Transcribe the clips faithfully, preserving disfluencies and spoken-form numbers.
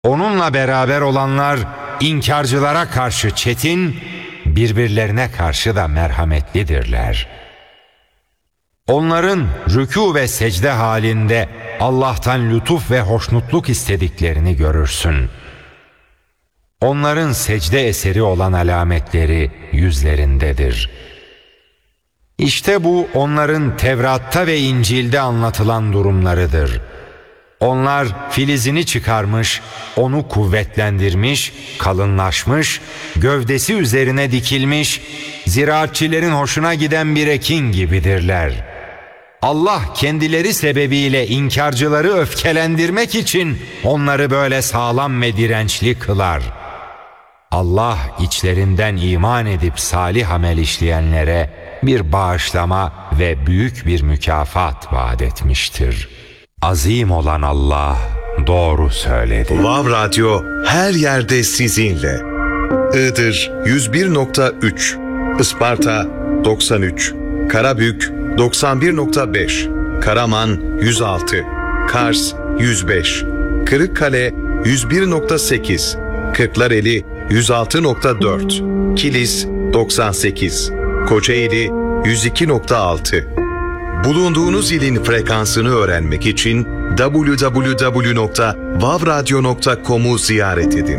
Onunla beraber olanlar inkarcılara karşı çetin, birbirlerine karşı da merhametlidirler. Onların rükû ve secde halinde Allah'tan lütuf ve hoşnutluk istediklerini görürsün. Onların secde eseri olan alametleri yüzlerindedir. İşte bu onların Tevrat'ta ve İncil'de anlatılan durumlarıdır. Onlar filizini çıkarmış, onu kuvvetlendirmiş, kalınlaşmış, gövdesi üzerine dikilmiş, ziraatçilerin hoşuna giden bir ekin gibidirler. Allah kendileri sebebiyle inkarcıları öfkelendirmek için onları böyle sağlam ve dirençli kılar. Allah içlerinden iman edip salih amel işleyenlere bir bağışlama ve büyük bir mükafat vaat etmiştir. Azim olan Allah doğru söyledi. Vav Radyo her yerde sizinle. Iğdır yüz bir nokta üç, Isparta doksan üç, Karabük doksan bir nokta beş, Karaman yüz altı, Kars yüz beş, Kırıkkale yüz bir nokta sekiz, Kırklareli yüz altı nokta dört, Kilis doksan sekiz, Kocaeli yüz iki nokta altı. Bulunduğunuz ilin frekansını öğrenmek için double-u double-u double-u nokta vav radyo nokta com'u ziyaret edin.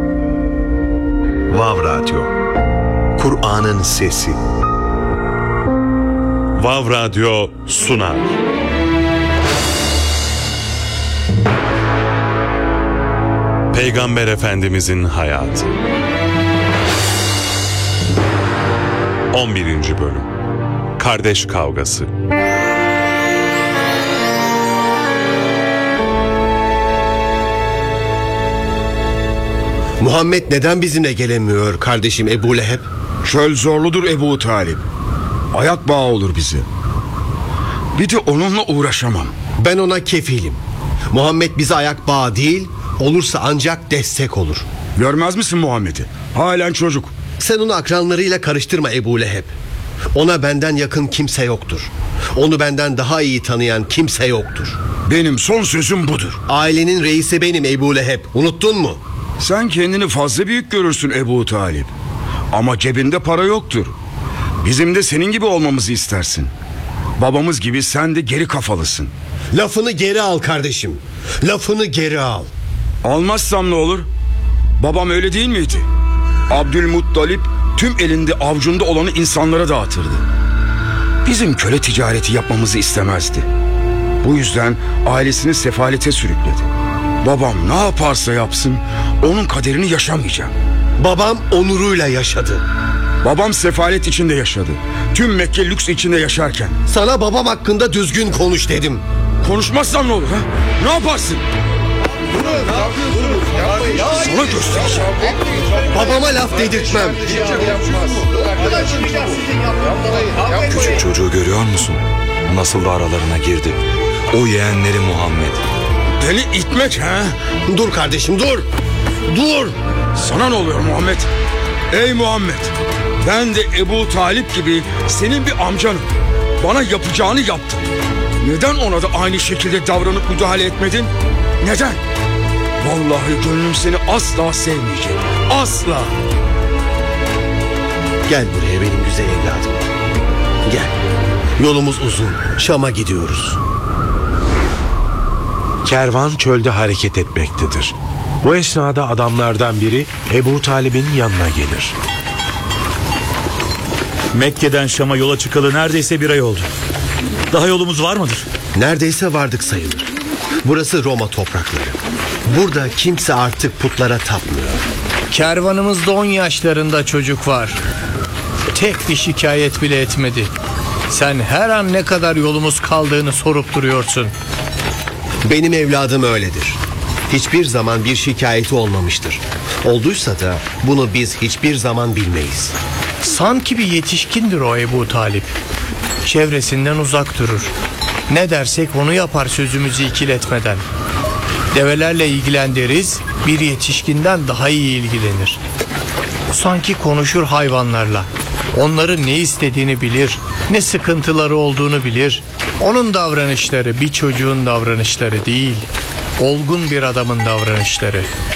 Vav Radyo, Kur'an'ın sesi. Vav Radyo sunar. Peygamber Efendimizin hayatı. on birinci bölüm. Kardeş kavgası. Muhammed neden bizimle gelemiyor kardeşim Ebu Leheb? Çöl zorludur Ebu Talip. Ayak bağı olur bize. Bir de onunla uğraşamam. Ben ona kefilim. Muhammed bize ayak bağı değil, olursa ancak destek olur. Görmez misin Muhammed'i? Halen çocuk. Sen onu akranlarıyla karıştırma Ebu Leheb. Ona benden yakın kimse yoktur. Onu benden daha iyi tanıyan kimse yoktur. Benim son sözüm budur. Ailenin reisi benim Ebu Leheb. Unuttun mu? Sen kendini fazla büyük görürsün Ebu Talip. Ama cebinde para yoktur. Bizim de senin gibi olmamızı istersin. Babamız gibi sen de geri kafalısın. Lafını geri al kardeşim. Lafını geri al. Almazsam ne olur? Babam öyle değil miydi? Abdülmuttalip tüm elinde avucunda olanı insanlara dağıtırdı. Bizim köle ticareti yapmamızı istemezdi. Bu yüzden ailesini sefalete sürükledi. Babam ne yaparsa yapsın onun kaderini yaşamayacağım. Babam onuruyla yaşadı. Babam sefalet içinde yaşadı. Tüm Mekke lüks içinde yaşarken. Sana babam hakkında düzgün konuş dedim. Konuşmazsam ne olur ha? Ne yaparsın? Sana göstereceğim. Babama laf dedirtmem. Küçük çocuğu görüyor musun? Nasıl da aralarına girdi. O yeğenleri Muhammed. Beni itmek ha? Dur kardeşim dur. Dur. Sana ne oluyor Muhammed? Ey Muhammed, ben de Ebu Talip gibi senin bir amcanım. Bana yapacağını yaptın. Neden ona da aynı şekilde davranıp müdahale etmedin? Neden? Vallahi gönlüm seni asla sevmeyecek. Asla. Gel buraya benim güzel evladım. Gel. Yolumuz uzun. Şam'a gidiyoruz. Kervan çölde hareket etmektedir. Bu esnada adamlardan biri Ebu Talib'in yanına gelir. Mekke'den Şam'a yola çıkalı neredeyse bir ay oldu. Daha yolumuz var mıdır? Neredeyse vardık sayılır. Burası Roma toprakları. Burada kimse artık putlara tapmıyor. Kervanımızda on yaşlarında çocuk var. Tek bir şikayet bile etmedi. Sen her an ne kadar yolumuz kaldığını sorup duruyorsun. Benim evladım öyledir. Hiçbir zaman bir şikayeti olmamıştır. Olduysa da bunu biz hiçbir zaman bilmeyiz. Sanki bir yetişkindir o Ebu Talip. Çevresinden uzak durur. Ne dersek onu yapar sözümüzü ikiletmeden. Develerle ilgilen deriz, bir yetişkinden daha iyi ilgilenir. Sanki konuşur hayvanlarla. Onların ne istediğini bilir, ne sıkıntıları olduğunu bilir. Onun davranışları bir çocuğun davranışları değil. Olgun bir adamın davranışları.